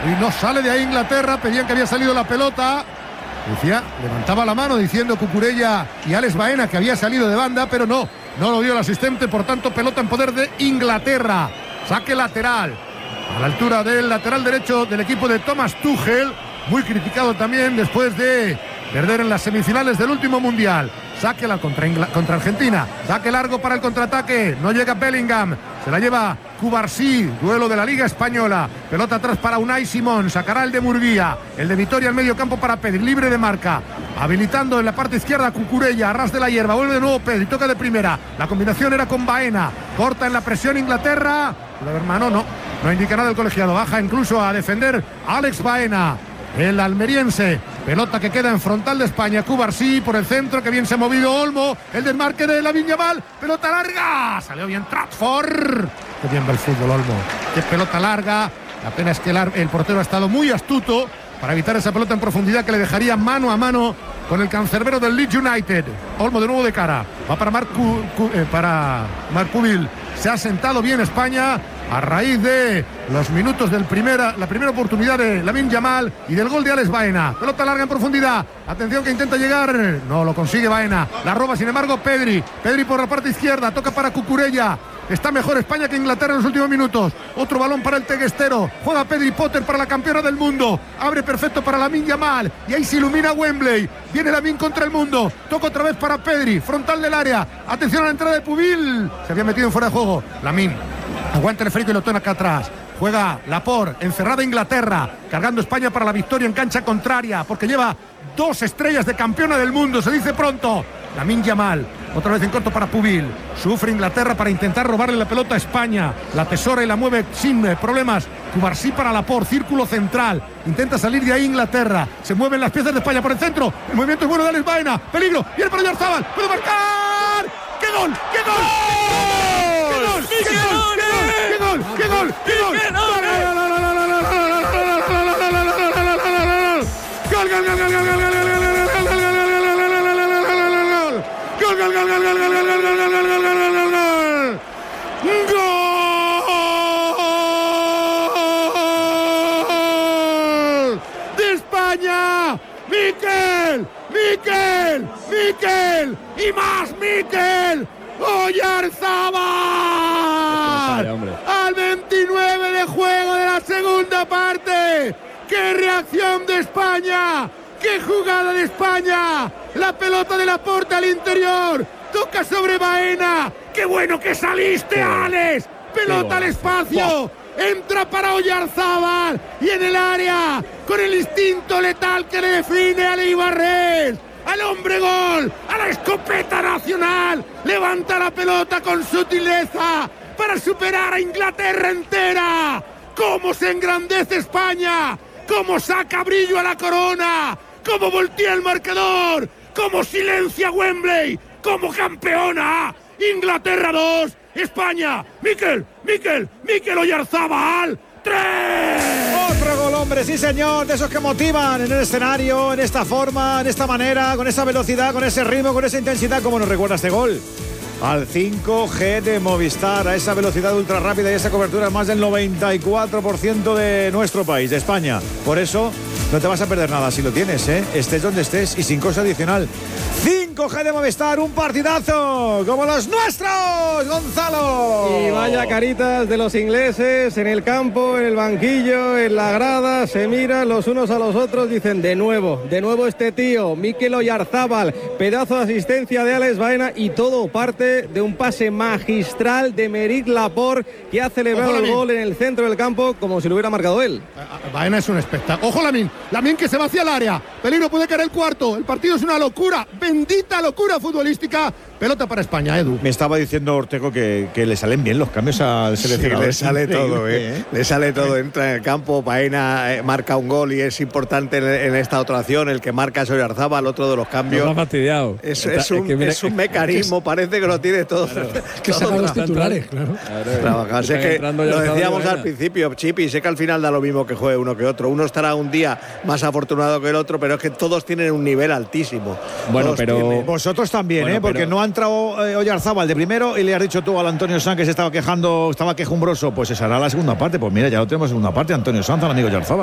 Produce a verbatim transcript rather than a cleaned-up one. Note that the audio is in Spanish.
y no sale de ahí Inglaterra. Pedían que había salido la pelota. Decía, levantaba la mano diciendo Cucurella y Alex Baena que había salido de banda, pero no, no lo vio el asistente. Por tanto, pelota en poder de Inglaterra. Saque lateral a la altura del lateral derecho del equipo de Thomas Tuchel, muy criticado también después de perder en las semifinales del último mundial. Saque la contra, Ingl- contra Argentina. Saque largo para el contraataque. No llega Bellingham. Se la lleva Cubarsí. Duelo de la Liga Española. Pelota atrás para Unai Simón. Sacará el de Murguía. El de Vitoria al medio campo para Pedri. Libre de marca. Habilitando en la parte izquierda Cucurella. A ras de la hierba. Vuelve de nuevo Pedri. Toca de primera. La combinación era con Baena. Corta en la presión Inglaterra. Pero hermano, no. No indica nada el colegiado. Baja incluso a defender a Alex Baena, el almeriense. Pelota que queda en frontal de España. Cubarsí por el centro, que bien se ha movido Olmo. El desmarque de Lamine Yamal. Pelota larga. Salió bien Trafford. Qué bien va el fútbol, Olmo. Qué pelota larga. La pena es que el, el portero ha estado muy astuto para evitar esa pelota en profundidad que le dejaría mano a mano con el cancerbero del Leeds United. Olmo de nuevo de cara. Va para Marc Cu, Cu, eh, para Marc Cubil. Se ha sentado bien España a raíz de los minutos del primera, la primera oportunidad de Lamine Yamal y del gol de Alex Baena. Pelota larga en profundidad. Atención que intenta llegar. No lo consigue Baena. La roba sin embargo Pedri. Pedri por la parte izquierda. Toca para Cucurella. Está mejor España que Inglaterra en los últimos minutos. Otro balón para el teguestero. Juega Pedri Potter para la campeona del mundo. Abre perfecto para Lamine Yamal. Y ahí se ilumina Wembley. Viene Lamine contra el mundo. Toca otra vez para Pedri. Frontal del área. Atención a la entrada de Pubil. Se había metido en fuera de juego. Lamine. Aguanta el férico y lo toma acá atrás. Juega Laporte, encerrada Inglaterra, cargando España para la victoria en cancha contraria, porque lleva dos estrellas de campeona del mundo, se dice pronto. Lamine Yamal, otra vez en corto para Pubil. Sufre Inglaterra para intentar robarle la pelota a España. La atesora y la mueve sin eh, problemas. Cubarsí para Laporte, círculo central. Intenta salir de ahí Inglaterra. Se mueven las piezas de España por el centro. El movimiento es bueno de Alex Baena. Peligro, viene para Oyarzabal. ¡Puede marcar! ¡Qué gol! ¡Qué gol! ¡Qué gol! ¡Qué gol! ¡Qué gol! ¡Qué gol! ¡Qué gol! ¡Gol, gol, gol, de España! ¡Mikel! ¡Mikel! ¡Mikel! ¡Y más Mikel! ¡Oyarzabal! Al veintinueve de juego de la segunda parte. ¡Qué reacción de España! ¡Qué jugada de España! La pelota de Laporte al interior. Toca sobre Baena. ¡Qué bueno que saliste, Alex! Pelota al espacio. Entra para Oyarzabal. Y en el área, con el instinto letal que le define a Leibarres. Al hombre gol, a la escopeta nacional, levanta la pelota con sutileza para superar a Inglaterra entera. ¡Cómo se engrandece España! ¡Cómo saca brillo a la corona! ¡Cómo voltea el marcador! ¡Cómo silencia Wembley! ¡Cómo campeona! Inglaterra dos, España, Mikel, Mikel, Mikel Oyarzabal, tres. Otro gol, hombre, sí señor, de esos que motivan en el escenario, en esta forma, en esta manera, con esa velocidad, con ese ritmo, con esa intensidad. ¿Cómo nos recuerda este gol? Al cinco G de Movistar, a esa velocidad ultra rápida y esa cobertura más del noventa y cuatro por ciento de nuestro país, de España. Por eso no te vas a perder nada si lo tienes, ¿eh? Estés donde estés y sin coste adicional. cinco G de Movistar, un partidazo como los nuestros, Gonzalo. Y vaya caritas de los ingleses en el campo, en el banquillo, en la grada, se miran los unos a los otros, dicen de nuevo, de nuevo este tío, Mikel Oyarzabal, pedazo de asistencia de Alex Baena y todo parte de un pase magistral de Aymeric Laporte, que ha celebrado el gol en el centro del campo como si lo hubiera marcado él. Baena es un espectáculo. Ojo Lamine, Lamine que se va hacia el área. Peligro, puede caer el cuarto. El partido es una locura, bendita locura futbolística. Pelota para España, Edu. Me estaba diciendo Ortego que, que le salen bien los cambios al seleccionador. Sí, le sale todo, ¿eh? ¿eh? Le sale todo. Entra en el campo, Baena eh, marca un gol y es importante en, en esta otra acción. El que marca es Oyarzabal, otro de los cambios. Nos ha fastidiado. Es, es, un, es, que mira, es un mecanismo, es, parece que lo tiene todo. Claro. Que se hagan los titulares, claro. claro Trabajar. Sé que lo decíamos al principio, Chipi, sé que al final da lo mismo que juegue uno que otro. Uno estará un día más afortunado que el otro, pero es que todos tienen un nivel altísimo. Bueno, todos pero tienen. Vosotros también, bueno, ¿eh? Porque pero... no ha entrado eh, Oyarzabal de primero y le has dicho tú al Antonio Sanz que se estaba quejando, estaba quejumbroso. Pues esa será la segunda parte. Pues mira, ya lo tenemos en segunda parte, Antonio Sanz, al amigo Oyarzabal.